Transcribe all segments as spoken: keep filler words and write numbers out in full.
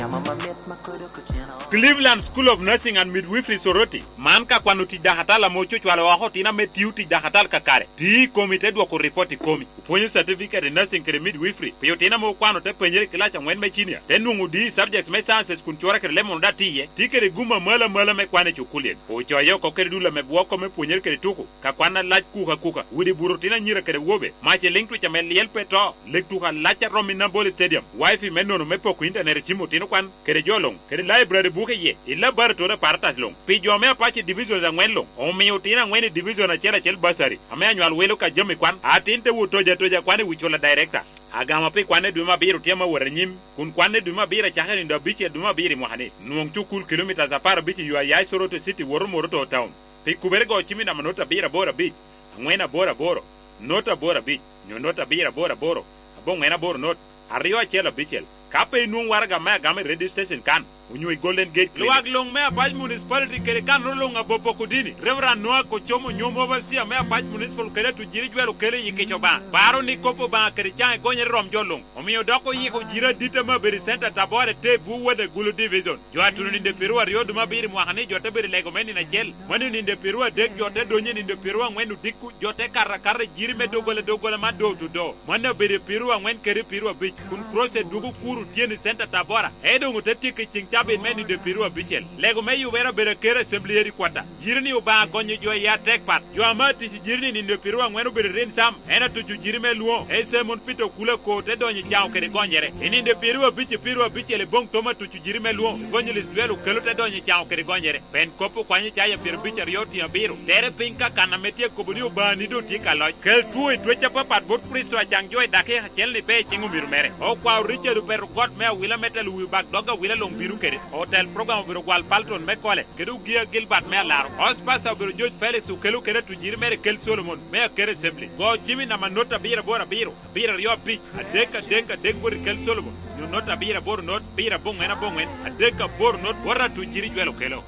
Cleveland School of Nursing and Midwifery Soroti man ka kwano ti dahatala mocho chwalo wa hotina metiu ti dahatal kakare ti komite dwa ko report komi ponyo certificate in nursing kre midwifery piyo tina mo kwano te penjere kilacha ngwen me chinia tenungu di subject me sciences kun chora kre lemon datiye ti kre guma mala mala me kwane chukulien o choyo ko kre dula me bwoko me ponyer kre tuku ka kwana lach kuka kuka wudi burutina nyira kre wobe mache link to chamel yel peto lektu ka lacha romina ball stadium wifi menono me poko internet chimo tino kwan kre jolong kre library buke ye illa bar to na partas long pi jome apache division za ngwen long o mi utina ngwen division na chela chel basari ame anywal welo ka jome kwan atinte wutoja toja kwane wichola director agama pe kwane duma biru tiama waranyim kun kwane duma bira chahari ndo bichi duma biri mohane nuong chukul kilometers za para bichi yu ayai Soroto city woro moroto town pe kubergo chimi na manota bira bora beach ngwena bora boro nota bora beach nyonota bira bora boro abong ngwena boro not ariwa chela bichel kape nuong warga ma game radio station kan unyui golden gate luag long me apaj municipality kere kan no long abopo kudini reverend noa ko chomo nyomo basia me apaj municipal kere tu jiri jwelo kere yike choba baro ni kopo ba kere chang gonye rom jolong omiyo doko yiko jira dita ma beri center tabore te bu wede gulu division jo atunu ninde perua riodu ma biri mwahani jote beri lego meni na chel mani ninde perua dek jote donye ninde perua ngwenu diku jote karra karra jiri me dogole dogole ma do to do manda beri perua ngwen kere perua bich kun crosse dugu kuru tieni center tabora edo nguteti ke chingcha bin meni de pirua bichel lego me yubera bere kere assemblyeri kwata jirni uba gonye jo ya tek pat jo amati jirni ni de pirua ngwenu bere ren sam ena to jirme luo ese mon pito kule ko te donye chao kere gonyere ini de pirua bichi pirua bichel bong toma to jirme luo gonye liswelu kelo te donye chao kere gonyere pen kopo kwanye chaya pir bicher yoti abiru tere pinka kana metie kobuni uba ni do tika loj kel tuwe twecha papat bot pristo achang jo dake chel ni be chingu mirmere o kwa richard per got me wila metal wi bag doga wila long biru kere hotel program biro gwal palton me kole kedu gia gilbert me lar hospasa biro George Felix u kelu kere tu jiri mere kel Solomon me kere assembly go jimi na manota bira bora biro bira yo pi adeka deka dek bor kel Solomon you nota bira bor not bira bong ena bong en adeka bor not bora tu jiri jwelo kelo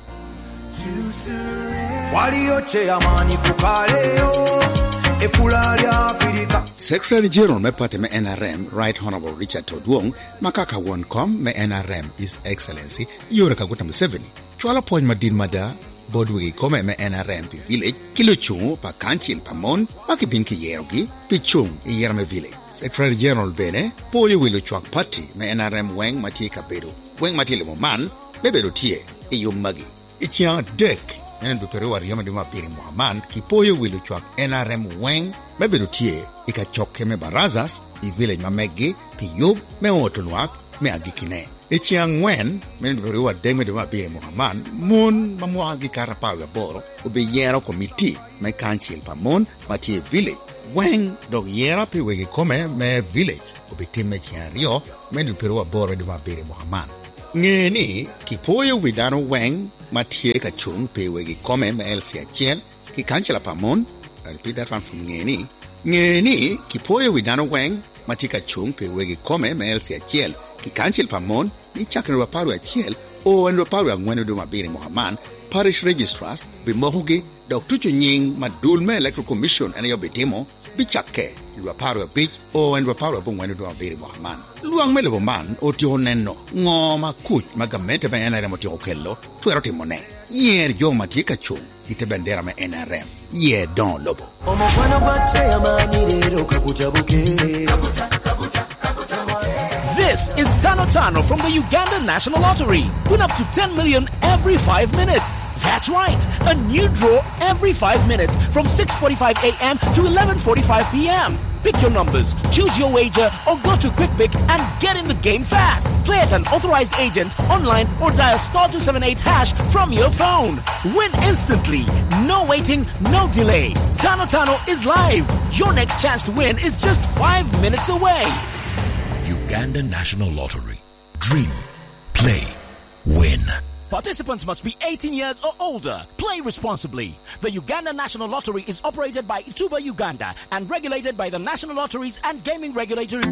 wali oche amani kukaleo Secretary General me pate me N R M Right Honorable Richard Todwong makaka won kom me N R M His Excellency Yoweri Kaguta Museveni chwala pony madin mada bodwi kome me N R M pi village kilo chung pa kanchil pa mon pa kibin ki yerogi pi chung i yerme village Secretary General bene poyo wilo chwak party me N R M weng mati kabedo weng mati le man bebedo tie i yumagi itia dek enen du peru war yama duma piri muhaman ki poyo wilu chwak N R M weng mebedu tie ika chokke me barazas i village mamegi pi yub me otulwak me agikine ichia ngwen menen du peru war deme duma piri muhaman mun mamuagi karapaga boro ube yero komiti me kanchil pa mon matie village weng dog yera pi wegi kome me village ube timme chia rio menen du peru war boro duma piri muhaman ngeni ki poyo widano weng matie ka chung pe wegi kome me elsia chel ki kanchela pamon I repeat that one from ngeni ngeni ki poyo widano weng matie ka chung pe wegi kome me elsia chel ki kanchel pamon ni chakre wa paru chel o endo paru ngwenu do mabiri mohaman parish registrars be mohugi doctor chunying madul me electoral commission and yo betimo bichake lwa paru bich o endo paru ngwenu do mabiri mohaman luang mele man o ti honeno ngoma kuch magamente be N R M ti okello tuero timone yer jo matie ka chung ite bendera me N R M ye don lobo This is Tano Tano from the Uganda National Lottery. Win up to ten million every five minutes. That's right, a new draw every five minutes from six forty-five a.m. to eleven forty-five p.m. Pick your numbers, choose your wager, or go to QuickPick and get in the game fast. Play at an authorized agent, online, or dial star two seven eight hash from your phone. Win instantly. No waiting, no delay. Tano Tano is live. Your next chance to win is just five minutes away. Uganda National Lottery. Dream. Play. Win. Participants must be eighteen years or older. Play responsibly. The Uganda National Lottery is operated by Ituba Uganda and regulated by the National Lotteries and Gaming Regulatory